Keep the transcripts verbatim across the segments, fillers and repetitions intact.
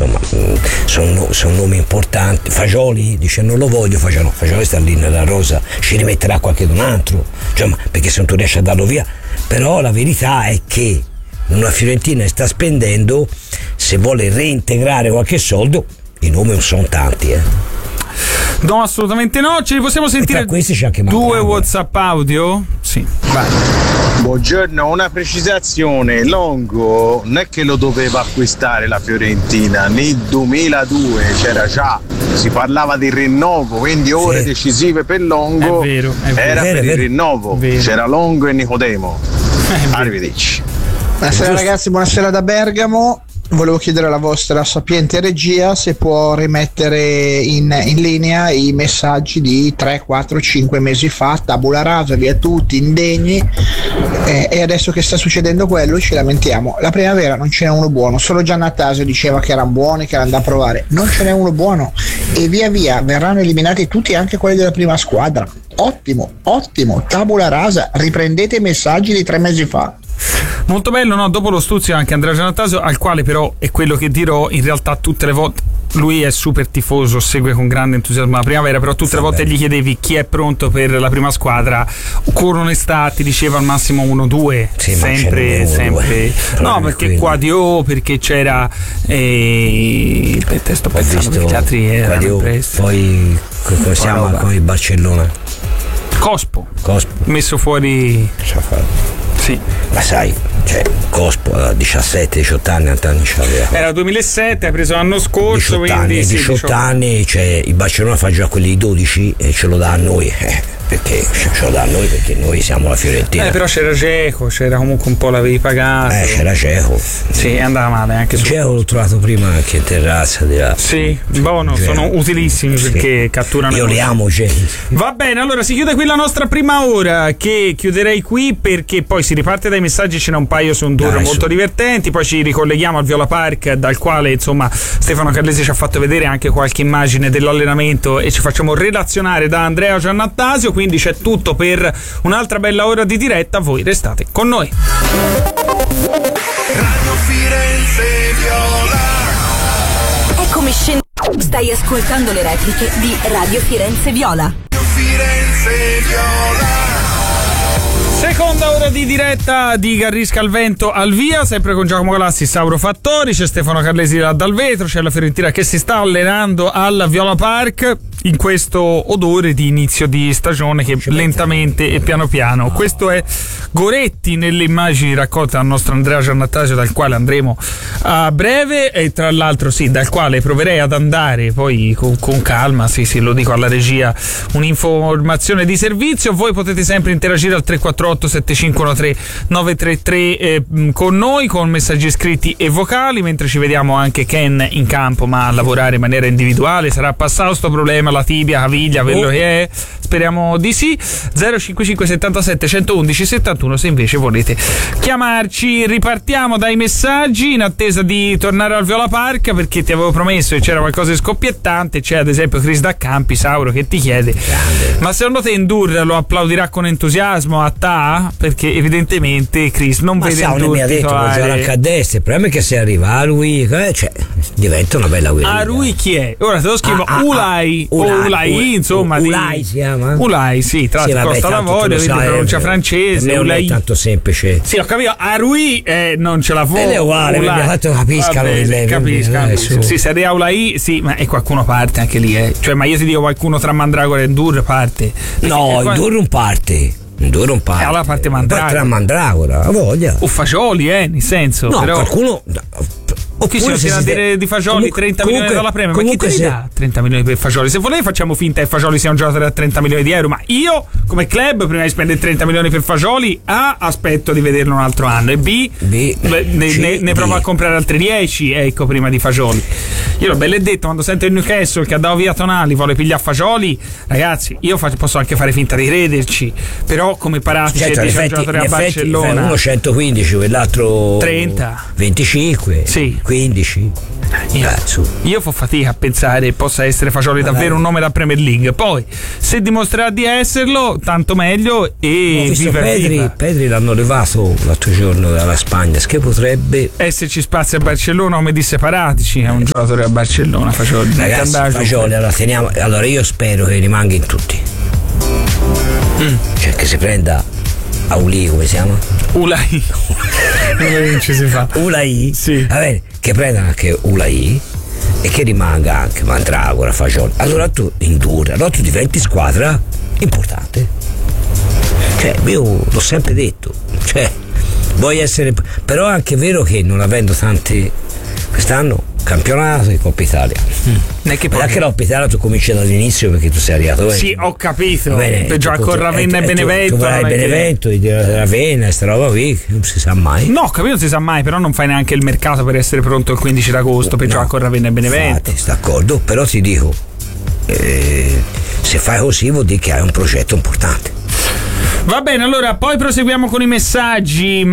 insomma sono, sono nomi importanti. Fagioli dice non lo voglio, Fagioli, Fagioli sta lì nella rosa, ci rimetterà qualche un altro, cioè, ma perché se non tu riesci a darlo via. Però la verità è che una Fiorentina sta spendendo, se vuole reintegrare qualche soldo, i nomi non sono tanti, eh. No, assolutamente no. Ce li possiamo sentire c'è anche due WhatsApp audio? Sì, vai. Buongiorno, una precisazione. Longo non è che lo doveva acquistare la Fiorentina, nel duemiladue c'era già, si parlava di rinnovo, quindi ore sì. decisive per Longo. È vero, è vero. Era È vero, per è il vero. rinnovo, Vero. c'era Longo e Nicodemo. Arrivederci. Buonasera ragazzi, buonasera da Bergamo. Volevo chiedere alla vostra sapiente regia se può rimettere in, in linea i messaggi di tre, quattro, cinque mesi fa, tabula rasa, via tutti, indegni, eh, e adesso che sta succedendo quello ci lamentiamo. La primavera non ce n'è uno buono, solo Giannattasio diceva che erano buoni, che erano da provare, non ce n'è uno buono e via via verranno eliminati tutti, anche quelli della prima squadra. Ottimo, ottimo, tabula rasa, riprendete i messaggi di tre mesi fa. Molto bello, no? Dopo lo stuzio anche Andrea Giannattasio, al quale però è quello che dirò in realtà tutte le volte. Lui è super tifoso, segue con grande entusiasmo la primavera, però tutte sì, le volte bene. Gli chiedevi chi è pronto per la prima squadra, con onestà ti diceva al massimo uno due, sì, sempre, uno, sempre. Due. No, perché quindi. Quadio, perché c'era eh, il testo pensando perché gli altri erano presto. Poi come si chiama con il Barcellona? Cospo. Cospo. Messo fuori. Sì. Ma sai, cioè Cospo a diciassette diciotto anni, anni c'aveva. Era duemilasette, hai preso l'anno scorso, diciotto anni, quindi sì, diciotto, diciotto anni, cioè il Barcellona fa già quelli di dodici e ce lo dà a noi. Eh. Perché ce lo dà a noi, perché noi siamo la Fiorentina. Eh, però c'era Dzeko, c'era comunque un po' l'avevi pagato. Eh, c'era Dzeko. Sì, andava male anche su. Dzeko l'ho trovato prima anche in terrazza di là. Sì, buono, sono utilissimi sì. perché catturano. Io li amo, Dzeko. Va bene, allora si chiude qui la nostra prima ora, che chiuderei qui perché poi si riparte dai messaggi, ce n'è un paio su un tour Dai, molto su. divertenti, poi ci ricolleghiamo al Viola Park, dal quale insomma Stefano Carlesi ci ha fatto vedere anche qualche immagine dell'allenamento e ci facciamo relazionare da Andrea Giannattasio, quindi c'è tutto per un'altra bella ora di diretta, voi restate con noi. Radio Firenze Viola. Eccomi scendendo. Stai ascoltando le repliche di Radio Firenze Viola. Radio Firenze Viola. Seconda ora di diretta di Garrisca al Vento al via, sempre con Giacomo Galassi, Sauro Fattori, c'è Stefano Carlesi là dal vetro, c'è la Fiorentina che si sta allenando al Viola Park in questo odore di inizio di stagione che lentamente e piano piano. Questo è Goretti nelle immagini raccolte dal nostro Andrea Giannattasio, dal quale andremo a breve e tra l'altro sì, dal quale proverei ad andare poi con, con calma, sì sì, lo dico alla regia, un'informazione di servizio. Voi potete sempre interagire al tre quattro otto sette cinque uno tre nove tre tre eh, con noi, con messaggi scritti e vocali, mentre ci vediamo anche Ken in campo ma a lavorare in maniera individuale. Sarà passato sto problema, la tibia, caviglia, quello oh. che è, speriamo di sì. Zero cinque cinque settantasette centoundici settantuno se invece volete chiamarci. Ripartiamo dai messaggi in attesa di tornare al Viola Park, perché ti avevo promesso che c'era qualcosa di scoppiettante. C'è ad esempio Chris Daccampi, Sauro, che ti chiede: grande. Ma secondo te Endur lo applaudirà con entusiasmo a Ta? Perché evidentemente Chris non ma vede Endur mi ha detto che gioca anche a destra. Il problema è che se arriva a lui, cioè, diventa una bella guerriglia. A lui chi è? Ora te lo scrivo ah, ah, Ulai ah, o Ulai, insomma. Ulai di... si chiama? Ulai, sì, tra l'altro sì, Costa d'Avorio, quindi pronuncia francese. Non è tanto semplice. Sì, ho capito. A Rui eh, non ce la può. È uguale, mi ha fatto capiscano lei. Capisca. Sì, se arriva Ulai, sì, ma e qualcuno parte anche lì, eh. Cioè, ma io ti dico qualcuno tra Mandragora e Endur parte. No, Endur non parte. Endur non parte. E allora parte Mandragora. Tra Mandragora, a voglia. O Fagioli, eh, nel senso. No, però... qualcuno. O chi si tira a dire di Fagioli comunque, trenta comunque, milioni dalla Premier, ma chi te li se... dà trenta milioni per Fagioli? Se volete facciamo finta che Fagioli sia un giocatore da trenta milioni di euro, ma io come club prima di spendere trenta milioni per Fagioli A aspetto di vederlo un altro anno e B, B ne, C, ne, ne provo a comprare altri dieci, ecco, prima di Fagioli. Io l'ho belle detto, quando sento il Newcastle che ha dato via Tonali, vuole pigliare Fagioli, ragazzi, io faccio, posso anche fare finta di crederci, però come Paratici certo, e dice il effetti, giocatore a effetti, Barcellona, uno centoquindici, quell'altro trenta, venticinque, sì. quindici. Io, eh, su. io fa fatica a pensare possa essere Fagioli davvero un nome da Premier League. Poi se dimostrerà di esserlo, tanto meglio. E viva Pedri, viva. Pedri l'hanno levato l'altro giorno dalla Spagna, che potrebbe esserci spazio a Barcellona, come disse Paratici, è un giocatore a Barcellona. Fagioli, ragazzi, Fagioli, allora, teniamo, allora io spero che rimanga in tutti, mm. cioè che si prenda Auli, come si chiama? Ulai. Non ci si fa. Ulai? Sì. Va bene, che prenda anche Ulai e che rimanga anche Mandragora, Fagioli. Allora tu induri, allora tu diventi squadra importante. Cioè, io l'ho sempre detto, cioè, vuoi essere. Però è anche vero che non avendo tanti quest'anno campionato e Coppa Italia. Mm. Ma anche Coppa Italia tu cominci dall'inizio perché tu sei arrivato. Sì, eh. ho capito. Bene, già con Ravenna e, e Benevento. Tu, tu vai Benevento, che... Ravenna e sta roba qui, non si sa mai. No, capito, non si sa mai, però non fai neanche il mercato per essere pronto il quindici d'agosto per no, giocare con Ravenna e Benevento. Infatti, d'accordo, però ti dico, eh, se fai così vuol dire che hai un progetto importante. Va bene, allora poi proseguiamo con i messaggi,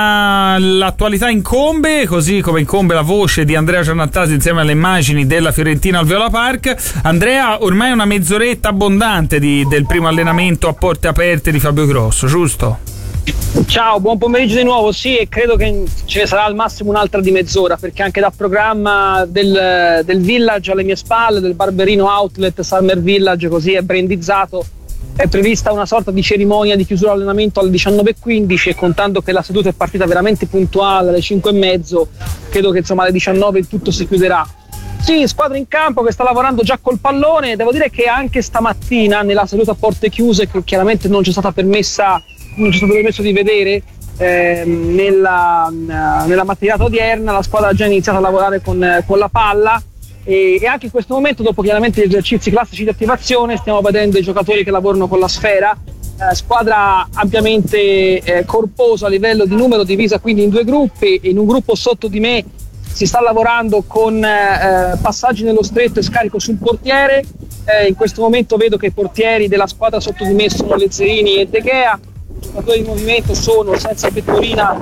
ma l'attualità incombe, così come incombe la voce di Andrea Giannattasi insieme alle immagini della Fiorentina al Viola Park. Andrea, ormai una mezz'oretta abbondante di, del primo allenamento a porte aperte di Fabio Grosso, giusto? Ciao, buon pomeriggio di nuovo. Sì, e credo che ce ne sarà al massimo un'altra di mezz'ora, perché anche dal programma del, del Village alle mie spalle, del Barberino Outlet Summer Village, così è brandizzato, è prevista una sorta di cerimonia di chiusura allenamento alle diciannove e quindici, e contando che la seduta è partita veramente puntuale alle cinque e mezzo, credo che insomma alle diciannove il tutto si chiuderà. Sì, squadra in campo che sta lavorando già col pallone. Devo dire che anche stamattina nella seduta a porte chiuse, che chiaramente non c'è stata permessa non c'è stato permesso di vedere eh, nella, nella mattinata odierna, la squadra ha già iniziato a lavorare con, con la palla. E, e anche in questo momento, dopo chiaramente gli esercizi classici di attivazione, stiamo vedendo i giocatori che lavorano con la sfera, eh, squadra ampiamente eh, corposa a livello di numero, divisa quindi in due gruppi. In un gruppo sotto di me si sta lavorando con eh, passaggi nello stretto e scarico sul portiere. Eh, in questo momento vedo che i portieri della squadra sotto di me sono Lezzerini e De Gea. I giocatori di movimento sono, senza pettorina,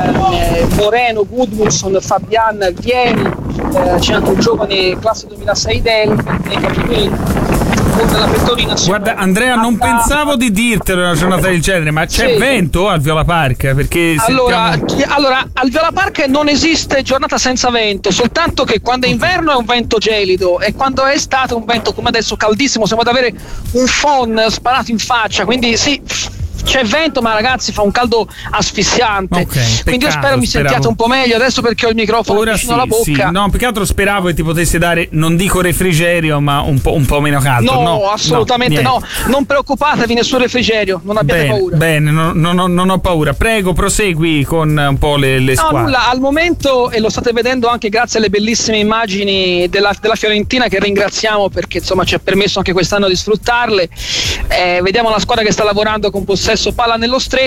eh, Moreno, Gudmundsson, Fabian, Ghieni, eh, c'è anche un giovane classe duemilasei Del, e i giocatori con la pettorina sono. Guarda Andrea, non Atta... pensavo di dirtelo una giornata del genere, ma c'è sì. vento al Viola Park? Perché allora, sentiamo... allora, al Viola Park non esiste giornata senza vento, soltanto che quando è inverno è un vento gelido e quando è estate è un vento come adesso caldissimo, siamo ad avere un phon sparato in faccia, quindi sì, c'è vento, ma ragazzi fa un caldo asfissiante. Okay, peccato, quindi io spero mi speravo. sentiate un po' meglio adesso, perché ho il microfono Ora vicino sì, alla bocca. Sì. No, più che altro speravo che ti potessi dare, non dico refrigerio, ma un po', un po' meno caldo. No, no assolutamente no, no. Non preoccupatevi, nessun refrigerio, non abbiate bene, paura. Bene, non, non, non ho paura. Prego, prosegui con un po' le, le squadre. No, nulla, al momento, e lo state vedendo anche grazie alle bellissime immagini della, della Fiorentina, che ringraziamo perché insomma ci ha permesso anche quest'anno di sfruttarle. Eh, vediamo la squadra che sta lavorando con possesso palla nello stretto.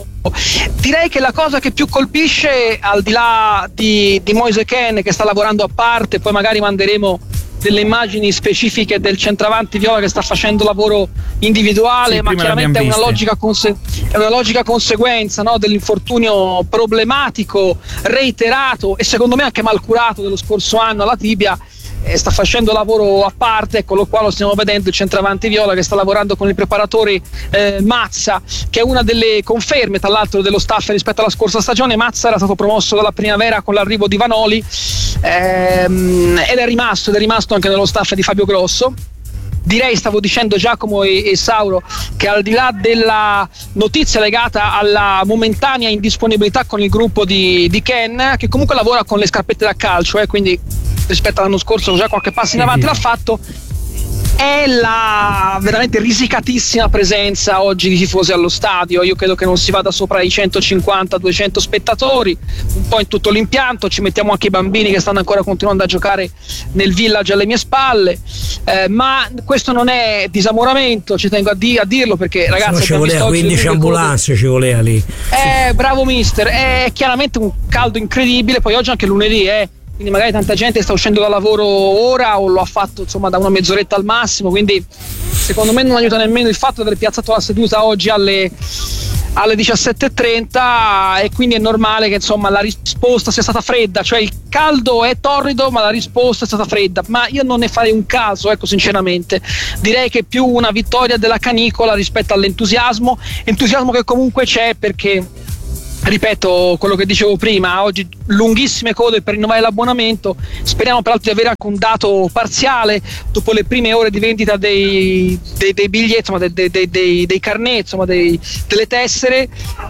Direi che la cosa che più colpisce, al di là di, di Moise Kean che sta lavorando a parte, poi magari manderemo delle immagini specifiche del centravanti viola che sta facendo lavoro individuale, sì, ma chiaramente è una, logica conse- è una logica conseguenza, no, dell'infortunio problematico, reiterato e secondo me anche mal curato dello scorso anno alla tibia. Sta facendo lavoro a parte, eccolo qua, lo stiamo vedendo, il centravanti viola che sta lavorando con il preparatore eh, Mazza, che è una delle conferme tra l'altro dello staff rispetto alla scorsa stagione. Mazza era stato promosso dalla primavera con l'arrivo di Vanoli ehm, ed è rimasto ed è rimasto anche nello staff di Fabio Grosso. Direi, stavo dicendo Giacomo e, e Sauro, che al di là della notizia legata alla momentanea indisponibilità con il gruppo di, di Ken, che comunque lavora con le scarpette da calcio, eh, quindi rispetto all'anno scorso già qualche passo in avanti l'ha fatto, è la veramente risicatissima presenza oggi di tifosi allo stadio. Io credo che non si vada sopra i centocinquanta duecento spettatori, un po' in tutto l'impianto. Ci mettiamo anche i bambini che stanno ancora continuando a giocare nel village alle mie spalle, eh, ma questo non è disamoramento, ci tengo a, di- a dirlo, perché ragazzi, no, ci voleva quindici ambulanze, ci voleva lì. Eh, bravo mister, è chiaramente un caldo incredibile. Poi oggi anche lunedì, eh quindi magari tanta gente sta uscendo dal lavoro ora o lo ha fatto insomma da una mezz'oretta al massimo, quindi secondo me non aiuta nemmeno il fatto di aver piazzato la seduta oggi alle alle diciassette e trenta, e quindi è normale che insomma la risposta sia stata fredda, cioè il caldo è torrido ma la risposta è stata fredda, ma io non ne farei un caso, ecco, sinceramente direi che è più una vittoria della canicola rispetto all'entusiasmo, entusiasmo che comunque c'è, perché ripeto quello che dicevo prima, oggi lunghissime code per rinnovare l'abbonamento, speriamo peraltro di avere anche un dato parziale dopo le prime ore di vendita dei, dei, dei biglietti, insomma, dei, dei, dei, dei carnet, insomma, dei, delle tessere,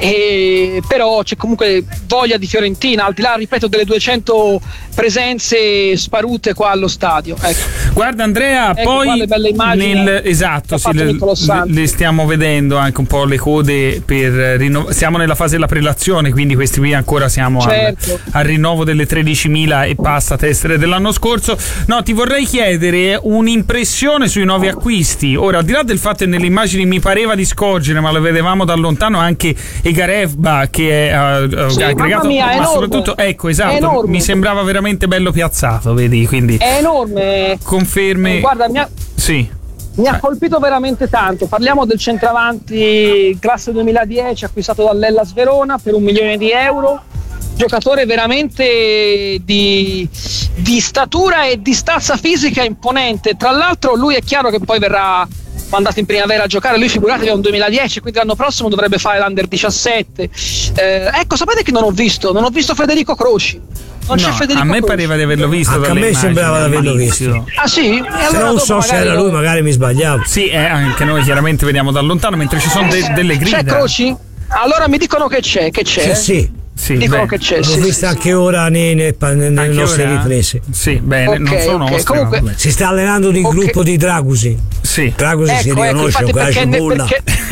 e però c'è comunque voglia di Fiorentina, al di là, ripeto, delle duecento presenze sparute qua allo stadio. Ecco. Guarda Andrea, ecco poi le belle immagini nel, esatto, sì, le, le stiamo vedendo anche un po' le code per rinnovare, siamo nella fase della prelazione, quindi questi qui ancora siamo certo. al, al rinnovo delle tredicimila e passa tessere dell'anno scorso. No, ti vorrei chiedere un'impressione sui nuovi acquisti. Ora, al di là del fatto che nelle immagini mi pareva di scorgere, ma lo vedevamo da lontano, anche Egarevba che è uh, sì, aggregato, mia, ma soprattutto ecco, esatto, mi sembrava veramente bello piazzato, vedi, quindi è enorme. Conferme. Eh, guarda, mi ha... sì. Mi ha colpito veramente tanto. Parliamo del centravanti classe duemiladieci acquistato dall'Hellas Verona per un milione di euro, giocatore veramente di, di statura e di stazza fisica imponente. Tra l'altro lui è chiaro che poi verrà mandato in primavera a giocare, lui figuratevi è un duemiladieci, quindi l'anno prossimo dovrebbe fare l'Under diciassette. Eh, ecco, sapete che non ho visto? Non ho visto Federico Croci. Non c'è no, Federico a me Croci. pareva di averlo visto. Anche a me sembrava di averlo visto. Ah sì? E allora se non so se era lui, magari mi sbagliavo. Sì, eh, anche noi chiaramente vediamo da lontano, mentre ci sono de- delle grida. C'è Croci? Allora mi dicono che c'è, che c'è. Sì, sì. Sì, dicono beh, che c'è. L'ho sì, vista sì, anche ora nelle, nelle, nelle nostre ora? riprese. Sì, bene, okay, non sono okay. nostre. Comunque, no, si sta allenando il okay. gruppo di Dragusi. Sì. Dragusi ecco, si riconosce ecco, con la cipolla.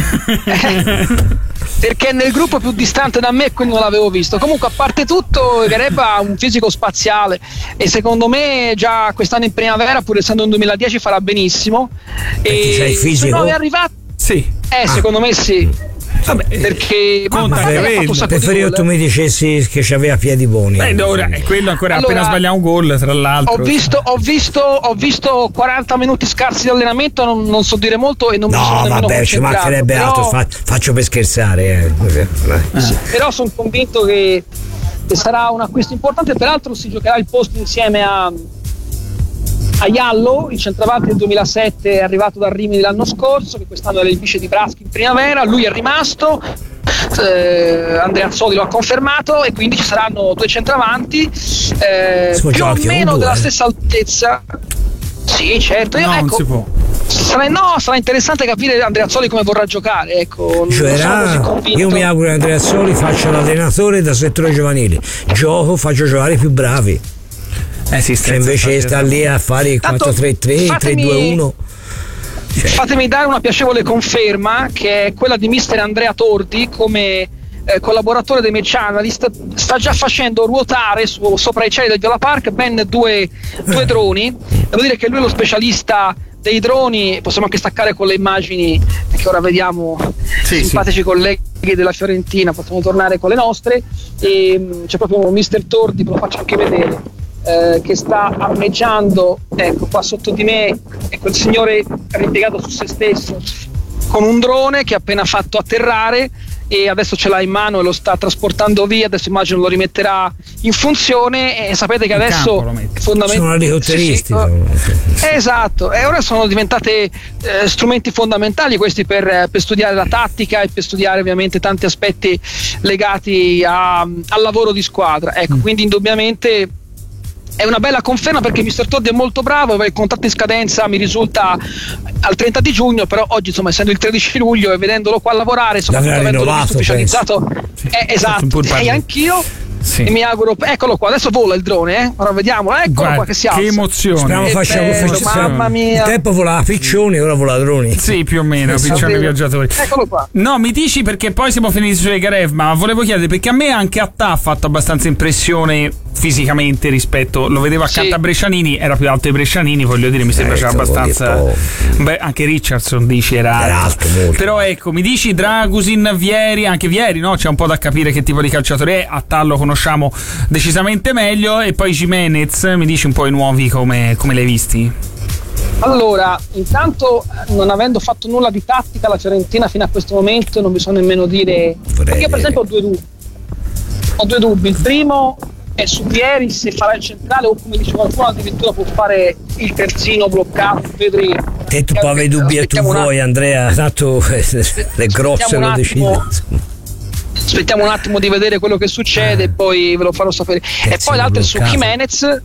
Perché, perché è nel gruppo più distante da me, quindi non l'avevo visto. Comunque, a parte tutto, Garebba ha un fisico spaziale e secondo me già quest'anno in primavera, pur essendo un duemiladieci, farà benissimo. Perché e sei fisico? è arrivato. Sì. Eh, ah. secondo me sì. Vabbè, perché conta ma, che preferivo tu mi dicessi che c'aveva piedi buoni. Beh, ora è quello ancora allora, appena sbagliamo un gol, tra l'altro. Ho visto, ho visto, ho visto quaranta minuti scarsi di allenamento, non, non so dire molto e non no, mi sono nemmeno vabbè, ci mancherebbe però, altro, fa, faccio per scherzare. Eh. Ah. Sì, però sono convinto che, che sarà un acquisto importante, peraltro si giocherà il posto insieme a a Iallo, il centravanti del duemilasette è arrivato dal Rimini l'anno scorso, che quest'anno era il vice di Braschi in primavera, lui è rimasto, eh, Andrea Azzoli lo ha confermato e quindi ci saranno due centravanti eh, più o meno due, della eh. stessa altezza. Sì, certo, no, ecco, non si può. Sarà, no, sarà interessante capire Andrea Azzoli come vorrà giocare, ecco, Giocherà, io mi auguro che Andrea Azzoli faccia l'allenatore da settore giovanile, gioco, faccio giocare i più bravi. Eh sì, cioè invece sta lì a fare il quattro tre tre, tre due uno. Cioè. Fatemi dare una piacevole conferma che è quella di mister Andrea Tordi come eh, collaboratore dei Match Analyst, sta già facendo ruotare su, sopra i cieli del Viola Park ben due, due droni. Devo dire che lui è lo specialista dei droni, possiamo anche staccare con le immagini che ora vediamo, sì, simpatici sì. colleghi della Fiorentina, possiamo tornare con le nostre e c'è proprio mister Tordi, ve lo faccio anche vedere. Eh, che sta ammeggiando, ecco qua sotto di me è quel signore ripiegato su se stesso con un drone che ha appena fatto atterrare e adesso ce l'ha in mano e lo sta trasportando via, adesso immagino lo rimetterà in funzione e sapete che adesso fondamentalmente sono elicotteristi, sì, sì. Esatto, e ora sono diventate eh, strumenti fondamentali questi per, per studiare la tattica e per studiare ovviamente tanti aspetti legati a, al lavoro di squadra, ecco, mm. quindi indubbiamente è una bella conferma perché mister Tordi è molto bravo, il contratto in scadenza mi risulta al trenta di giugno, però oggi insomma essendo il tredici luglio e vedendolo qua lavorare, soprattutto avendolo visto ufficializzato, sì. eh, esatto, e anch'io sì. e mi auguro, eccolo qua, adesso vola il drone, eh? Ora vediamo, eccolo Guarda, qua che si alza. Che emozione! Stiamo facendo, mamma mia. Il tempo volava piccioni, ora vola droni. Sì, più o meno, piccioni viaggiatori. Eccolo qua. No, mi dici perché poi siamo finiti su Egarev, ma volevo chiedere perché a me anche a te ha fatto abbastanza impressione fisicamente rispetto, lo vedevo accanto sì. a Brescianini, era più alto dei Brescianini, voglio dire, mi sembra c'era abbastanza. Beh, anche Richardson dici era, era alto, molto. Però ecco, mi dici Dragusin, Vieri, anche Vieri, no? C'è un po' da capire che tipo di calciatore è, a Tallo conosciamo conosciamo decisamente meglio. E poi Jimenez, mi dici un po' i nuovi come, come li hai visti? Allora, intanto, non avendo fatto nulla di tattica la Fiorentina fino a questo momento, non mi so nemmeno dire, perché io per esempio ho due dubbi ho due dubbi il primo è su Pieri, se farà il centrale o, come dice qualcuno, addirittura può fare il terzino bloccato. Vedremo. Te tu puoi avere dubbi e tu vuoi, Andrea, tanto le grosse lo decidono. Aspettiamo un attimo di vedere quello che succede e poi ve lo farò sapere. E poi l'altro è su Jimenez,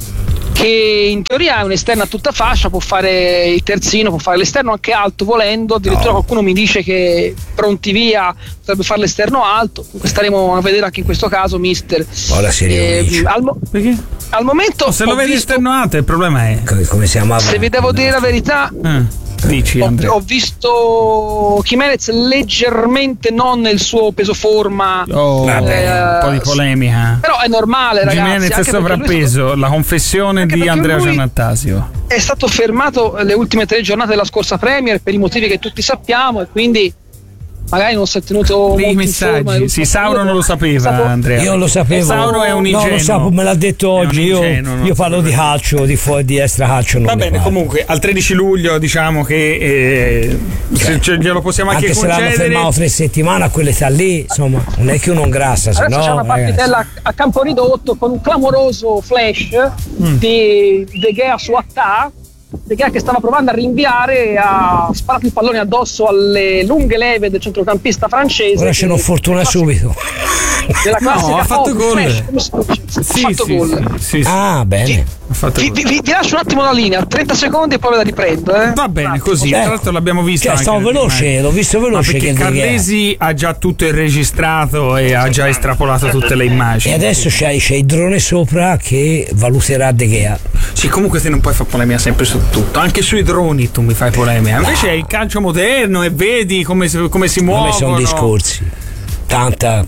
che in teoria è un esterno a tutta fascia, può fare il terzino, può fare l'esterno anche alto volendo, addirittura no. Qualcuno mi dice che pronti via potrebbe fare l'esterno alto. Comunque staremo a vedere anche in questo caso, mister. Ora eh, al, mo- al momento oh, se lo vedi visto, esterno alto il problema è come, come si chiamava? Se vi devo dire la verità, eh. Dici, ho, ho visto Jimenez leggermente non nel suo peso forma, oh, vabbè, eh, un po' di polemica, però è normale, ragazzi. Jimenez è sovrappeso, stato, la confessione di Andrea Giannattasio. È stato fermato le ultime tre giornate della scorsa Premier per i motivi che tutti sappiamo, e quindi magari non si è tenuto i messaggi. Sì, Sauro non lo sapeva, stato... Andrea. Io lo sapevo. Sauro è un ingenuo. No, lo sapevo, me l'ha detto oggi. Io, ingenuo, io parlo di calcio, di fuori, di extra calcio. Non Va bene, parlo. Comunque al tredici luglio diciamo che eh, okay. se glielo possiamo anche, anche concedere. Se l'hanno fermato tre settimane a quell'età lì, insomma, non è che uno ingrassa. Adesso no, c'è una partitella a campo ridotto con un clamoroso flash mm. di De Gea su Attà. De Gea che stava provando a rinviare, ha sparato il pallone addosso alle lunghe leve del centrocampista francese. Ora ce n'ho fortuna subito. Della classica, no, ha fatto oh, gol. Flash, sì, ha fatto sì, gol. Sì, sì. Ah, bene. Vi, vi, vi, vi lascio un attimo la linea, trenta secondi e poi ve la riprendo. Eh? Va bene, così. Ecco. Tra l'altro l'abbiamo visto. Cioè, stavo veloce, l'ho visto veloce. Ma perché che Carlesi ha già tutto il registrato e ha già estrapolato tutte le immagini. E adesso c'è, c'è il drone sopra che valuterà De Gea. Sì, comunque te non puoi fare polemica sempre su tutto, anche sui droni tu mi fai polemica. Invece no. È il calcio moderno e vedi come, come si muovono. Come sono discorsi. Tanta.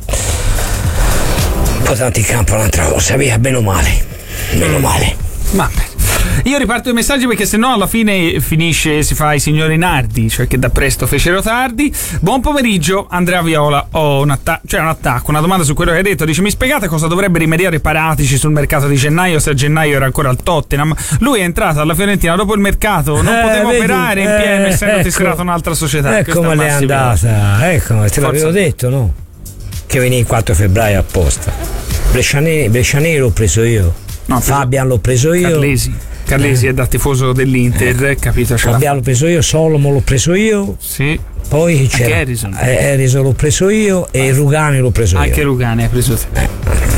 Un po' tanti in campo un'altra cosa, via, bene o male. Meno male. Vabbè. Io riparto i messaggi perché sennò alla fine finisce, si fa i signori nardi, cioè che da presto fecero tardi. Buon pomeriggio, Andrea Viola. Ho un attacco, cioè un attacco, una domanda su quello che hai detto. Dice: mi spiegate cosa dovrebbe rimediare Paratici sul mercato di gennaio, se a gennaio era ancora al Tottenham? Lui è entrato alla Fiorentina dopo il mercato, non eh, poteva vedi, operare in eh, P M essendo ecco, ispirato un'altra società. Ecco come è andata, ecco, te l'avevo detto, no? Che veniva il quattro febbraio apposta. Brescianini, Brescianini l'ho preso io. No, Fabian l'ho preso io. Carlesi. Carlesi eh. è da tifoso dell'Inter, eh. capito? Fabian l'ho preso io, Solomon l'ho preso io. Sì. Poi c'era Harrison. Harrison l'ho preso io e Rugani l'ho preso anche io. Anche Rugani hai preso te. Eh.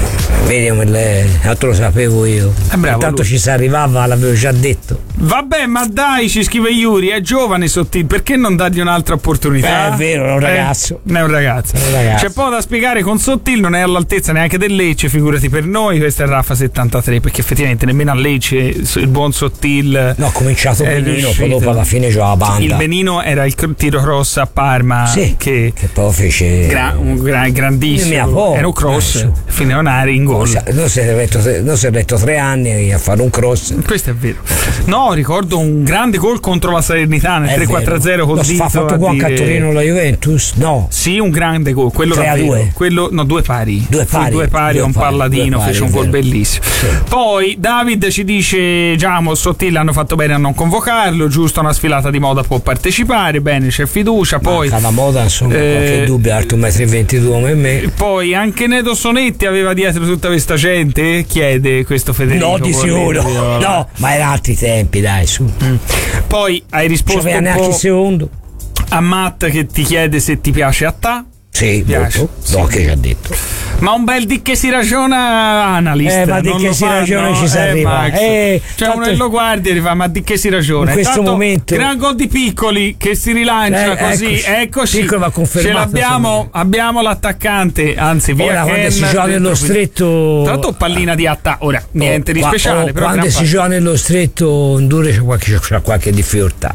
Vedi, l'altro lo sapevo io. Eh, bravo, tanto lui. Ci si arrivava, l'avevo già detto. Vabbè, ma dai, ci scrive Yuri, è giovane Sottil, perché non dargli un'altra opportunità? Eh, è vero, è un ragazzo. Eh, è un ragazzo. È un ragazzo. C'è poco da spiegare con Sottil, non è all'altezza neanche del Lecce, figurati per noi. Questo è Raffa settantatré, perché effettivamente nemmeno a Lecce il buon Sottil. No, ha cominciato Benino, poi dopo alla fine giocava banda. Il Benino era il tiro cross a Parma, sì, che, che poi fece gra- un gra- grandissimo. Era un cross, finiva in gol. Non si è retto, non si è retto tre anni a fare un cross. Questo è vero. No, ricordo un grande gol contro la Salernitana nel tre quattro zero col dito. Ha fatto qua dire... a Torino la Juventus? No. Sì, un grande gol, quello tre a due. Quello, no, due pari. Due pari. Due pari, due un pari, palladino, pari, fece un gol bellissimo. Sì. Poi David ci dice: Giamo, Sottile hanno fatto bene a non convocarlo, giusto, una sfilata di moda può partecipare, bene, c'è fiducia. Poi la moda, insomma, eh, qualche dubbio, alto un metro e ventidue come me. Poi anche Nedo Sonetti aveva dietro tutta questa gente, chiede questo Federico. No, di sicuro. No, ma erano altri tempi, dai, su. Mm. Poi hai risposto un neanche il secondo a Matt che ti chiede se ti piace a te. Sì, piace. Molto. Sì. No, che ci ha detto. Ma un bel di che si ragiona analyst. Eh, ma di che si ragiona ci si arriva. Eh, cioè uno che lo guardi e fa: ma di che si ragiona? In questo Tanto, momento gran gol di Piccoli che si rilancia eh, così. Eccoci. Eccoci. Piccoli va confermato. Ce l'abbiamo, abbiamo l'attaccante. Anzi, via ora, Ken, quando si gioca nello stretto. Tra l'altro pallina di atta. Ora, niente oh, di speciale. Oh, però quando si gioca nello stretto Indure c'è qualche, c'è qualche difficoltà.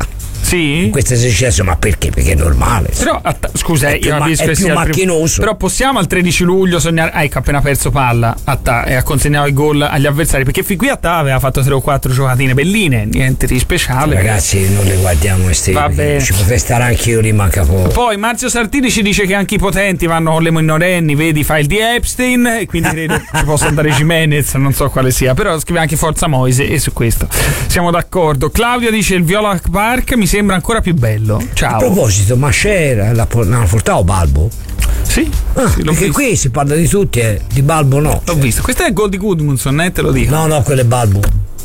Sì? In questa esercizio, ma perché? Perché è normale. Però, att- scusa, È io più ma- capisco è che più sia il primo- macchinoso. Però possiamo al tredici luglio sognare. Ah, ecco, appena perso palla Attà e ha consegnato il gol agli avversari. Perché fin qui Attà aveva fatto tre o quattro giocatine belline, niente di speciale. Ragazzi, non le guardiamo queste. Va bene. Ci potrei stare anche io, rimanca poco. Poi Marzio Sartini ci dice che anche i potenti vanno con le minorenni, vedi file di Epstein, e quindi credo ci possa andare Jimenez, non so quale sia, però scrive anche Forza Moise e su questo siamo d'accordo. Claudia dice il Viola Park mi sembra ancora più bello. Ciao. A proposito, ma c'era la, la portava Balbo? Sì, Ah, sì, l'ho perché visto. qui si parla di tutti, eh, di Balbo no. L'ho visto. Questo è il gol di Gudmundsson, eh, te lo dico. No, no, quello è Balbo.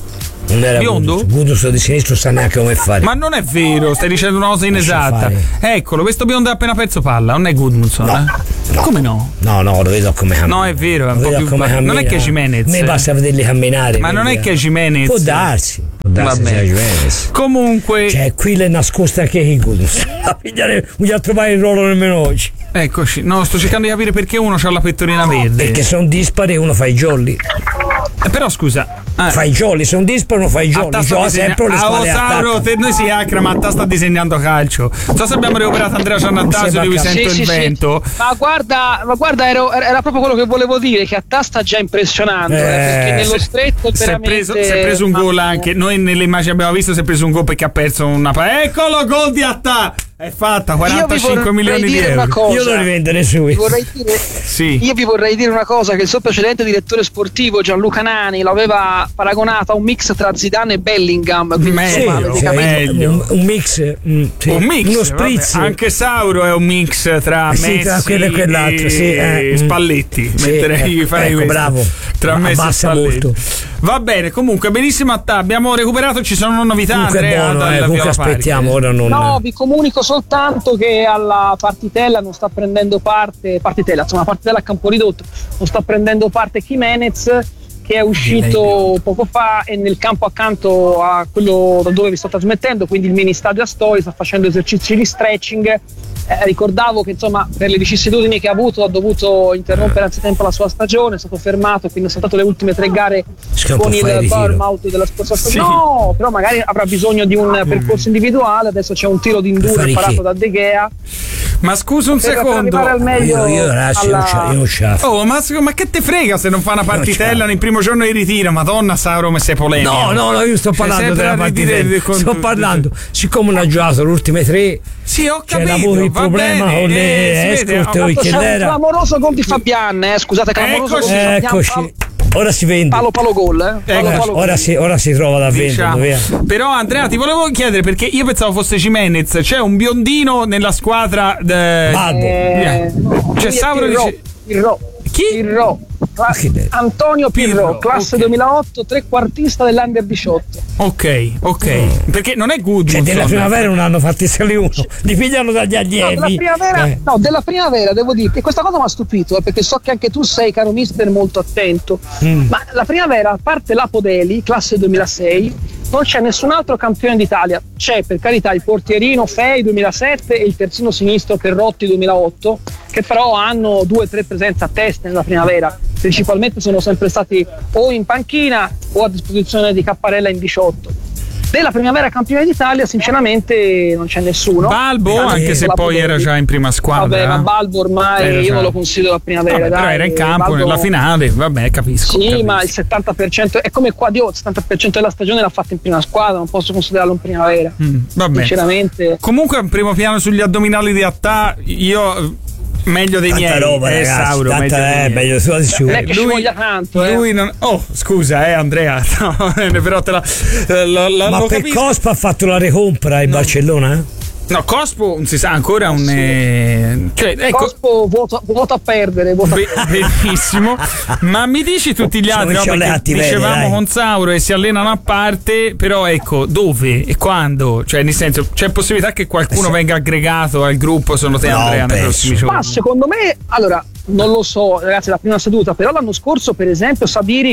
Non era Biondo? Gudmundsson di sinistro, sa neanche come fare. Ma non è vero, stai dicendo una cosa inesatta. fare. Eccolo, questo biondo ha appena perso palla, non è Gudmundsson, No, eh? no. Come no? No, no, lo vedo come cammina. No, è vero, è un Lo po' vedo più come ba- non è cammina. che è Jimenez. A me basta vederli camminare. Ma non è quindi, che è Jimenez. Può darsi. Può darsi Va sia bene. Jimenez. Comunque, Cioè, qui le è nascosta anche il Gudmundsson. A pigliare, non gli ha trovato il ruolo nemmeno oggi. eccoci. No, sto cercando di capire perché uno ha la pettorina verde. Perché sono dispari e uno fa i jolly. Eh, però scusa, eh, Fai i jolly, sono dispari e uno fa i jolly. Atta sta Gioca disegna- sempre le Ah, squadre Osauro, attaccano. te- noi si Acra, ma Atta sta disegnando calcio. Non so se abbiamo recuperato Andrea Ciannattasio di cui Sì, sento il vento. Ma guarda, ma guarda ero- era proprio quello che volevo dire, che a te sta già impressionando, eh, Eh, perché nello stretto Si è, veramente preso, si è preso un gol anche. Noi nelle immagini abbiamo visto si è preso un gol perché ha perso una pa- Eccolo, gol di Atta! È fatta, quarantacinque vorrei milioni di dire una euro. cosa. Io lo rivendere su. Vi vorrei dire, Sì. Io vi vorrei dire una cosa, che il suo precedente direttore sportivo Gianluca Nani l'aveva paragonato a un mix tra Zidane e Bellingham, quindi Meglio, insomma, avete sì, capito? meglio. Un, un mix, mm, sì. Un mix, uno vabbè, spritz. anche Sauro è un mix tra Sì, Messi tra quello e quell'altro, sì, e eh, Spalletti. sì, Metterei, ecco, farei ecco, questo. bravo. Tra Messi e Abbassa Spalletti. molto. Va bene, comunque benissimo Attà, abbiamo recuperato, ci sono novità. Comunque è Andrea, buono, dalla eh, comunque Viola Park. aspettiamo, ora non. No, vi comunico soltanto che alla partitella non sta prendendo parte, partitella, insomma, partitella a campo ridotto, non sta prendendo parte Jimenez, che è uscito poco fa e nel campo accanto a quello da dove vi sto trasmettendo, quindi il mini stadio Astori, sta facendo esercizi di stretching. Eh, ricordavo che insomma per le vicissitudini che ha avuto ha dovuto interrompere anzitempo la sua stagione, è stato fermato, quindi ha saltato le ultime tre gare Scappa con a fare il ritiro. Bournemouth della scorsa Sì. stagione. No, però magari avrà bisogno di un percorso individuale, adesso c'è un tiro di Per induro fare imparato chi? da De Gea. Ma scusa un Per- per secondo. arrivare al meglio Io, io ragazzi, io non c'ho- io non ce la Oh, ma, ma che te frega se non fa una partitella nel primo giorno di ritiro? Madonna, Sauro, come sei polemico. No, no, no, io sto C'è parlando sempre della da ridire partita. di- con- Sto parlando, siccome non ha giocato le ultime tre, Sì, ho c'è capito. avuto il va problema bene, con eh, le si vede, escorte ho- o i C'è un Chiedera. clamoroso gol di Fabian, eh, scusate, clamoroso Eccoci. gol di Fabian. Eccoci, ora si vende. Palo palo gol, eh. Palo, Ecco, palo, Ora gol. si, ora si trova da diciamo. vendere, via. Però Andrea ti volevo chiedere perché io pensavo fosse Jimenez, c'è un biondino nella squadra de... Balbo. Eh, C'è lui è Sauro Pirro, dice- Pirro, Chi? Pirro. Cla- Che bello. Antonio Pirro, Pirro, classe ok. duemilaotto, trequartista dell'Under diciotto. Ok, ok. Perché non è Gudmundsson. Cioè, della primavera non hanno fatti sale uno, li pigliano dagli No, della allievi. primavera, Eh. no, della primavera devo dire che questa cosa mi ha stupito, eh, perché so che anche tu sei, caro mister, molto attento. Mm. Ma la primavera, a parte l'Apodeli, classe duemilasei, non c'è nessun altro campione d'Italia. C'è per carità il portierino Fei duemilasette e il terzino sinistro Perrotti duemilaotto, che però hanno due o tre presenze a testa nella primavera. Principalmente sono sempre stati o in panchina o a disposizione di Capparella in diciotto. Della primavera campione d'Italia sinceramente non c'è nessuno. Balbo, Eh, anche se la poi era Podeli. già in prima squadra. Vabbè, ma Balbo ormai Era io già- non lo considero la primavera. Vabbè, però dai. era in campo Balbo- nella finale, vabbè, capisco. Sì, capisco. ma il settanta per cento è come qua Dio, il settanta per cento della stagione l'ha fatta in prima squadra, non posso considerarlo in primavera. Mm, vabbè. Sinceramente. Comunque, un primo piano sugli addominali di Attà, io meglio dei Tanta miei. roba, eh, ragazzi, Sauro, tanta meglio dei eh, miei. meglio su di su. Non è che ci lui- voglia tanto, eh. Lui non... Oh, scusa, eh, Andrea. No, però te la. la, la Ma lo per capisco. Cospa ha fatto la recompra in Barcellona? Eh? No, Cospo non si sa ancora un. eh, Cioè, ecco. Cospo vuota, vuota a perdere, vuota a Be- perdere. benissimo, ma mi dici tutti gli altri? No, Sono perché cattiverie, dicevamo dai. con Sauro e si allenano a parte, però ecco dove e quando? Cioè, nel senso, c'è possibilità che qualcuno venga aggregato al gruppo secondo te, No, Andrea, nei penso. prossimi giorni? Ma secondo me, allora, non lo so, ragazzi, la prima seduta, però l'anno scorso, per esempio, Sabiri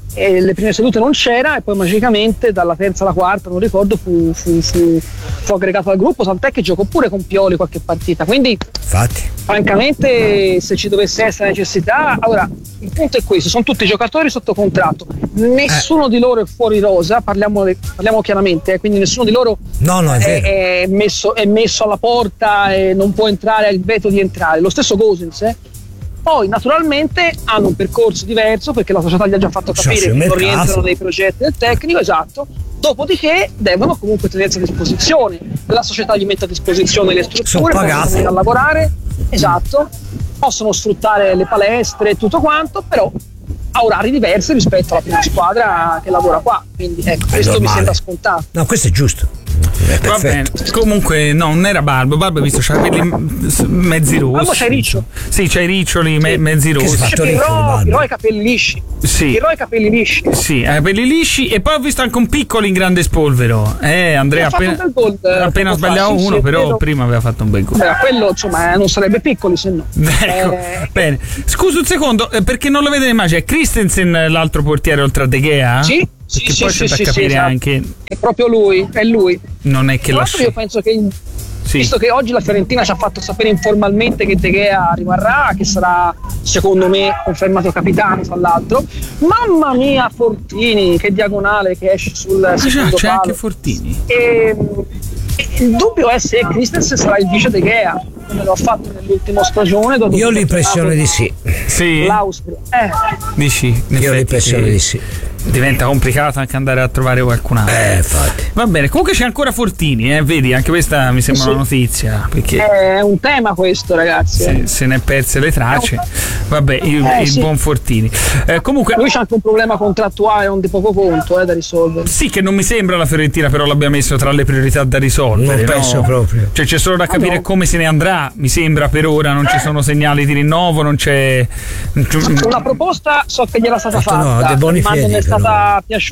e le prime sedute non c'era e poi magicamente dalla terza alla quarta, non ricordo, fu, fu, fu, fu aggregato al gruppo, tant'è che giocò pure con Pioli qualche partita, quindi Infatti. francamente se ci dovesse essere necessità, allora il punto è questo, sono tutti giocatori sotto contratto, nessuno eh. di loro è fuori rosa, parliamo, parliamo chiaramente, eh, quindi nessuno di loro no, no, è, è, è, messo, è messo alla porta e non può entrare, ha il veto di entrare, lo stesso Gosens, eh. Poi naturalmente hanno un percorso diverso perché la società gli ha già fatto capire che non rientrano nei progetti del tecnico, esatto, dopodiché devono comunque tenersi a disposizione, la società gli mette a disposizione le strutture, possono venire a lavorare, esatto, possono sfruttare le palestre e tutto quanto, però a orari diversi rispetto alla prima squadra che lavora qua, quindi ecco, questo mi sembra scontato. No, questo è giusto. Va bene. Comunque no, non era Barbo, Barbo hai visto c'ha i capelli mezzi rossi. Ma c'hai riccioli. Sì, c'hai i riccioli me- mezzi rossi. Pirò, Pirò ha i capelli lisci. Sì. Pirò ha i capelli lisci. Sì, ha i capelli lisci e poi ho visto anche un piccolo in grande spolvero. Eh, Andrea appena, gol, appena sbagliato uno, sì, però prima aveva fatto un bel gol. Beh, quello insomma non sarebbe piccolo se no. Ecco, eh... bene. Scusa un secondo, perché non lo vedo in immagine, è Christensen l'altro portiere oltre a De Gea? Sì. Perché sì, poi sì, c'è sì, da capire sì, esatto. anche è proprio lui, è lui. Non è che la io penso che sì. visto che oggi la Fiorentina ci ha fatto sapere informalmente che De Gea rimarrà, che sarà secondo me confermato capitano tra l'altro, mamma mia Fortini, che diagonale che esce sul ah, secondo c'è palo. Anche Fortini E, e il dubbio è se Christensen sarà il vice De Gea, come lo ha fatto nell'ultima stagione. Io ho l'impressione di sì. Sì. L'Austria. Eh. Dici? Io ho l'impressione sì. di sì. Diventa complicato anche andare a trovare qualcun altro. Eh, infatti. Va bene, comunque c'è ancora Fortini, eh? Vedi, anche questa mi sembra sì. una notizia. Perché è un tema questo, ragazzi. Se, se ne è perse le tracce. Vabbè, il, eh, il sì. buon Fortini. Eh, comunque. Lui c'ha anche un problema contrattuale non di poco conto eh, da risolvere. Sì, che non mi sembra la Fiorentina, però l'abbia messo tra le priorità da risolvere. Non penso no? proprio. Cioè, c'è solo da capire ah, no. come se ne andrà. Mi sembra per ora, non ci sono segnali di rinnovo, non c'è. Una proposta so che gliela stata fatta, no, ma non è stata piaciuta.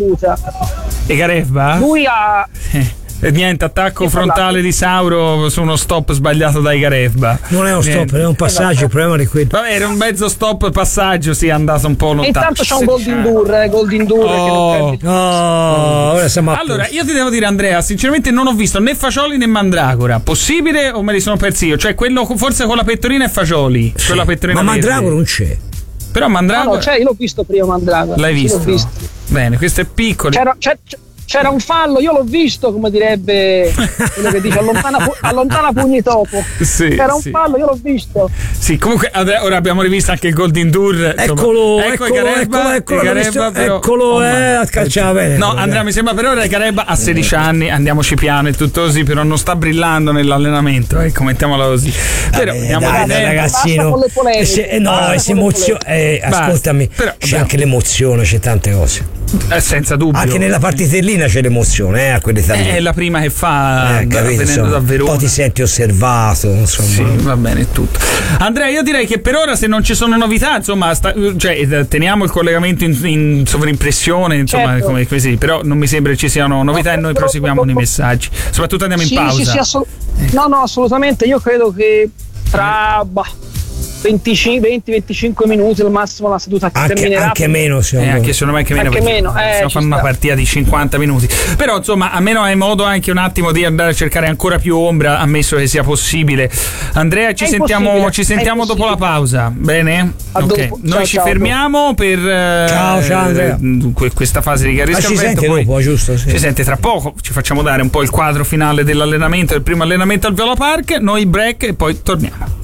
E Garefba? Lui ha. Eh. E niente, attacco che frontale parlato. Di Sauro su uno stop sbagliato dai Garefba. Non è uno stop, niente. È un passaggio, il problema di quello. Vabbè, era un mezzo stop passaggio, sì, è andato un po' lontano. E intanto c'è un Golden Dur, eh, Golden Dur oh, che non oh, ora siamo a allora, io ti devo dire, Andrea, sinceramente non ho visto né Fagioli né Mandragora. Possibile o me li sono persi io? Cioè, quello forse con la pettorina è Fagioli. Sì. Quella pettorina ma verde. Mandragora non c'è. Però Mandragora. No, no, cioè, io l'ho visto prima Mandragora. L'hai visto? L'ho visto. Bene, questo è piccolo. C'era, c'era, c'era un fallo, io l'ho visto, come direbbe quello che dice allontana, allontana pugni topo. Sì, c'era un sì. fallo, io l'ho visto. Sì, comunque ora abbiamo rivisto anche il Golden Dur. Eccolo, ecco eccolo, Gareba, eccolo, Gareba, visto, però, eccolo, oh, eh, calciava bene. No, Andrea, mi sembra per ora Gareba ha sedici anni, andiamoci piano e tutto così, però non sta brillando nell'allenamento, ecco, mettiamola così. Però eh, andiamo dai, dai, ragazzino. Eh, se, eh, no, si emozio- eh, ascoltami, però, c'è abbiamo. anche l'emozione, c'è tante cose. Eh, senza dubbio. Anche nella partitellina c'è l'emozione, eh, a quell'età lì. È la prima che fa eh, capito, venendo da Verona. Poi ti senti osservato, insomma. Sì, va bene tutto. Andrea, io direi che per ora, se non ci sono novità, insomma, sta, cioè, teniamo il collegamento in, in sovrimpressione, insomma, certo. come così, però non mi sembra che ci siano novità e noi proseguiamo nei messaggi. Soprattutto andiamo in sì, pausa. Sì, sì, assol- no, no, assolutamente. Io credo che tra bah, venti venticinque minuti al massimo la seduta anche, terminerà. Anche meno, eh, anche secondo me anche meno, anche meno eh, stiamo fanno una partita di cinquanta minuti. Però insomma, almeno hai modo anche un attimo di andare a cercare ancora più ombra, ammesso che sia possibile. Andrea, ci è sentiamo ci sentiamo dopo la pausa. Bene? A ok. dopo. Noi ciao, ci ciao, fermiamo per ciao, ciao Andrea. Eh, questa fase di Garrisca. Ah, ci sente poi dopo, giusto? Sì. Ci sente tra poco. Ci facciamo dare un po' il quadro finale dell'allenamento, del primo allenamento al Viola Park. Noi break e poi torniamo.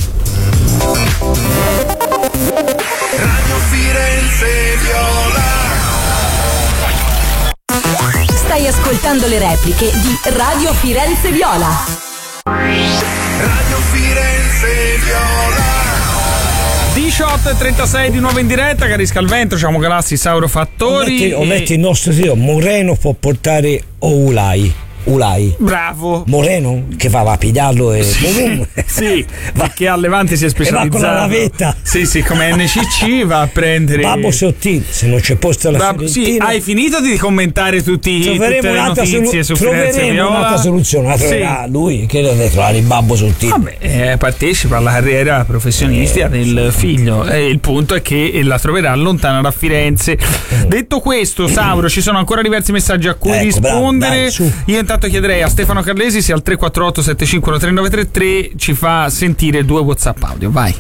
Radio Firenze Viola. Stai ascoltando le repliche di Radio Firenze Viola. Radio Firenze Viola. diciotto e trentasei di nuovo in diretta, Carisca al vento, siamo Galassi, Sauro Fattori. O metti, e... o metti il nostro tiro, Moreno può portare Oulai. Ulai. Bravo. Moreno che va a pigliarlo e sì, sì, perché a Levante si è specializzato. E va con la lavetta. Sì, sì, come N C C va a prendere Babbo Sottile, se non c'è posto alla Babbo, sì, hai finito di commentare tutti, tutte le notizie solu- su Firenze Viola? Un'altra soluzione, la troverà sì. Lui che deve trovare il Babbo Sottile. Vabbè, eh, partecipa alla carriera professionistica eh, del figlio e il punto è che la troverà lontana da Firenze. Eh. Detto questo, Sauro, ci sono ancora diversi messaggi a cui ecco, rispondere. Bravo, bravo, io intanto chiederei a Stefano Carlesi se al tre quattro otto sette cinque uno tre nove tre tre ci fa sentire due WhatsApp audio. Vai.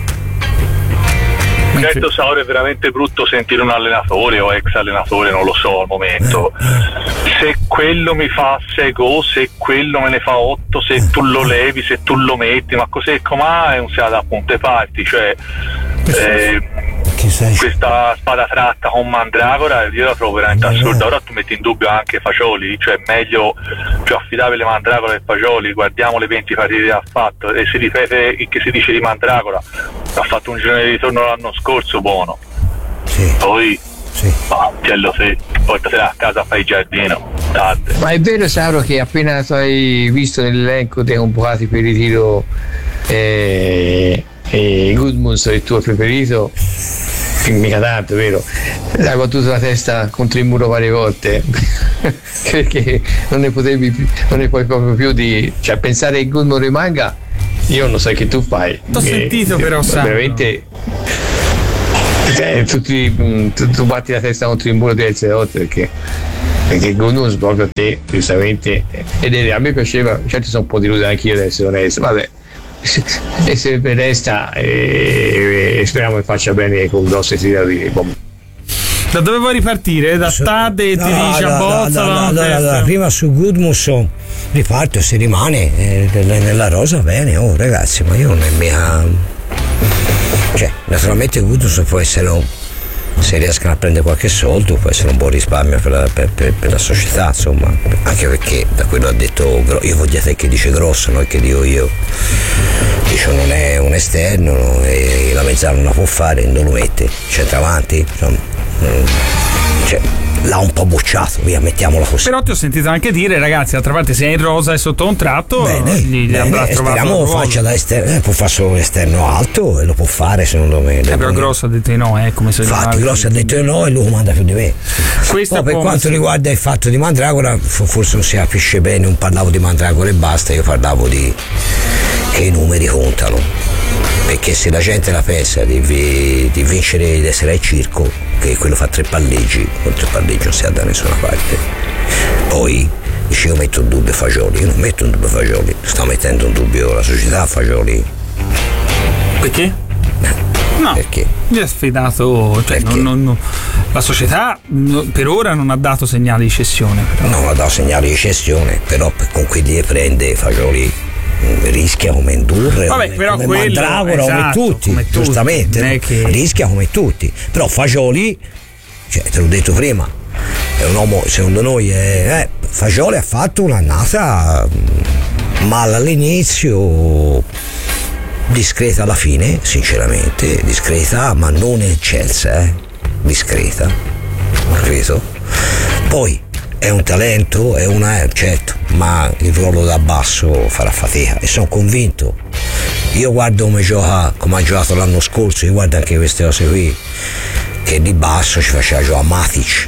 Certo, Sauro, è veramente brutto sentire un allenatore o ex allenatore, non lo so al momento. Se quello mi fa sei gol, se quello me ne fa otto, se tu lo levi, se tu lo metti, ma cos'è com'è? Non si ha da punte parti, cioè eh, questa spada tratta con Mandragora io la trovo veramente assurda. Ora tu metti in dubbio anche Fagioli, cioè meglio, più affidabile Mandragora che Fagioli. Guardiamo le venti partite che ha fatto e si ripete il che si dice di Mandragora, ha fatto un girone di ritorno l'anno scorso buono, sì. Poi sì. Ah, Cello se portatela a casa a fare il giardino tarde. Ma è vero, Sauro, che appena tu hai visto nell'elenco dei convocati per il ritiro eh, eh, Gudmunds il tuo preferito, mica tanto, vero? Hai battuto la testa contro il muro varie volte perché non ne potevi più, non ne puoi proprio più di, cioè pensare che Gudmunds rimanga. Io non so che tu fai. T'ho eh, sentito però, Sandro. Veramente cioè, tutti, tu, tu batti la testa contro il muro diverse volte perché perché Gudmunds proprio a te, giustamente, ed è, a me piaceva, certo sono un po' deluso anche io ad essere onesto, vabbè, e se per resta e, e speriamo che faccia bene con grosse tirature. Da dove vuoi ripartire? Da Stade no, ti dice a bozza? No, no, no, no, prima su Gudmunds riparto, se rimane eh, nella rosa bene, oh ragazzi, ma io non è mia, cioè naturalmente Gudmunds può essere un, se riescono a prendere qualche soldo può essere un buon risparmio per la, per, per, per la società, insomma, anche perché da quello ha detto, io voglio te che dice Grosso, non che dico io, dice non è un esterno, no, e la mezzala non la può fare, non lo mette centravanti, insomma, cioè l'ha un po' bocciato, via, mettiamola così. Però ti ho sentito anche dire, ragazzi, d'altra parte se è in rosa e sotto contratto, bene, gli, gli bene, speriamo faccia da esterno, eh, può fare solo esterno alto e lo può fare secondo me. Eh, però Grosso ha detto di no, eh, come se infatti Grosso ha detto di no e lui comanda più di me. Poi per quanto riguarda il fatto di Mandragora, forse non si capisce bene, non parlavo di Mandragora e basta, io parlavo di che i numeri contano, perché se la gente la pensa di, di vincere, di essere al circo, che quello fa tre palleggi, con tre palleggi non si ha da nessuna parte. Poi dice io metto in dubbio Fagioli, io non metto in dubbio Fagioli, sto mettendo in dubbio la società Fagioli. Perché? No, perché? Mi ha sfidato, cioè non, non, non, la società per ora non ha dato segnali di cessione. Però. Non ha dato segnali di cessione, però con quelli che prende Fagioli rischia come Indurre, vabbè, come, però come quello, Mandragora, esatto, come tutti, come tutti giustamente, no? Che... rischia come tutti, però Fagioli, cioè te l'ho detto prima, è un uomo, secondo noi è, eh, Fagioli ha fatto un'annata male all'inizio, discreta alla fine, sinceramente discreta, ma non eccelsa, eh? discreta, capito? Poi è un talento, è una, certo, ma il ruolo da basso farà fatica e sono convinto. Io guardo come gioca, come ha giocato l'anno scorso, io guardo anche queste cose qui, che di basso ci faceva giocare Matic.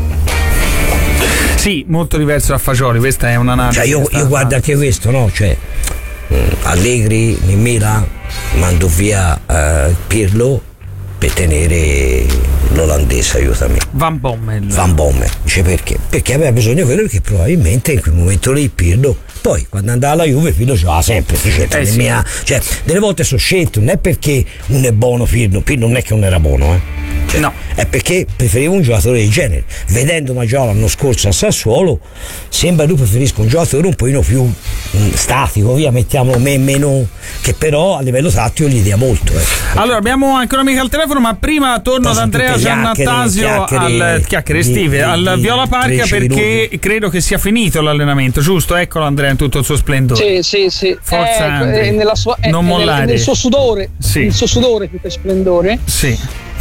Sì, molto diverso da Fagioli, questa è un'analisi. Cioè io, io guardo anche questo, no? Cioè, mh, Allegri in Milan mando via uh, Pirlo per tenere l'olandese, aiutami, Van Bommel. Van Bommel, dice perché? Perché aveva bisogno di quello, perché probabilmente in quel momento lì Pirlo, poi quando andava alla Juve Pirlo giocava sempre, dice, eh sì. mia, cioè delle volte sono scelto, non è perché uno è buono Pirlo, Pirlo non è che non era buono, eh. Cioè, no. È perché preferivo un giocatore del genere. Vedendo Maggiolo l'anno scorso a Sassuolo, sembra che lui preferisca un giocatore un pochino più mh, statico, via, mettiamolo me, meno, che però a livello tattico gli dia molto. Eh. Allora abbiamo anche un amico al telefono, ma prima torno ad Andrea Giannattasio al chiacchiere estive, al Viola Park, perché credo che sia finito l'allenamento, giusto? Eccolo Andrea in tutto il suo splendore. Sì, sì, sì. Forza, è, è nella sua, è, non è mollare. Nel, nel suo sudore, sì. il suo sudore più che splendore. Sì.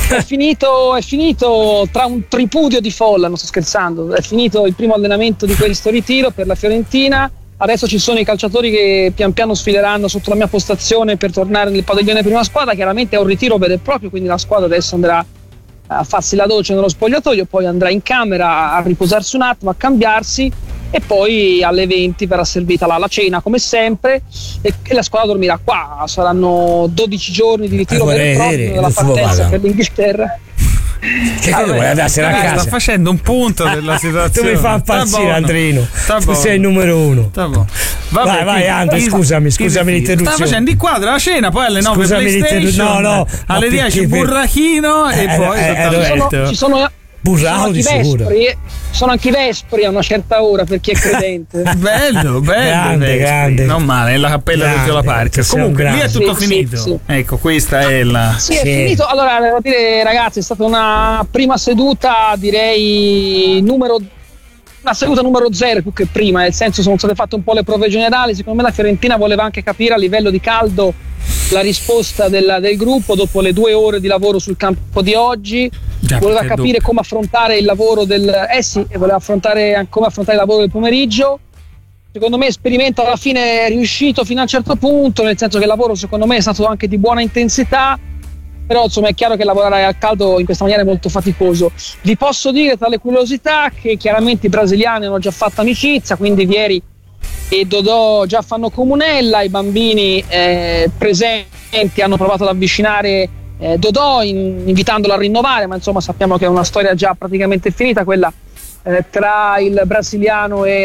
è finito, è finito tra un tripudio di folla, non sto scherzando, è finito il primo allenamento di questo ritiro per la Fiorentina. Adesso ci sono i calciatori che pian piano sfileranno sotto la mia postazione per tornare nel padiglione prima squadra. Chiaramente è un ritiro vero e proprio, quindi la squadra adesso andrà a farsi la doccia nello spogliatoio, poi andrà in camera a riposarsi un attimo, a cambiarsi, e poi alle venti verrà servita la, la cena come sempre, e, e la squadra dormirà qua. Saranno dodici giorni di ritiro vero e proprio della partenza per l'Inghilterra. Che cosa vuole andarsene a casa? Sta facendo un punto della situazione. Tu mi fa impazzire, Andrino. Tu sei il numero uno. Vabbè, vai, vai, Andrea, scusami, scusami l'interruzione. Sta facendo di quadra la cena, poi alle nove scusami PlayStation, no, no, alle dieci burrachino eh, e poi eh, ci sono, ci sono burraco di sicuro. Sono anche i vespri a una certa ora per chi è credente. bello, bello, grande, grande. Non male, è la cappella del Viola Park. Comunque lì è tutto sì, finito. Sì, sì. Ecco, questa è la. Sì, è sì. finito. Allora, devo dire, ragazzi, è stata una prima seduta, direi numero una seduta numero zero più che prima, nel senso sono state fatte un po' le prove generali. Secondo me la Fiorentina voleva anche capire a livello di caldo la risposta del, del gruppo dopo le due ore di lavoro sul campo di oggi. Già, voleva capire dopo. come affrontare il lavoro del eh sì, e voleva affrontare come affrontare il lavoro del pomeriggio. Secondo me l'esperimento alla fine è riuscito fino a un certo punto, nel senso che il lavoro secondo me è stato anche di buona intensità, però insomma è chiaro che lavorare al caldo in questa maniera è molto faticoso. Vi posso dire tra le curiosità che chiaramente i brasiliani hanno già fatto amicizia, quindi Vieri e Dodò già fanno comunella, i bambini eh, presenti hanno provato ad avvicinare eh, Dodò in, invitandolo a rinnovare, ma insomma sappiamo che è una storia già praticamente finita quella eh, tra il brasiliano e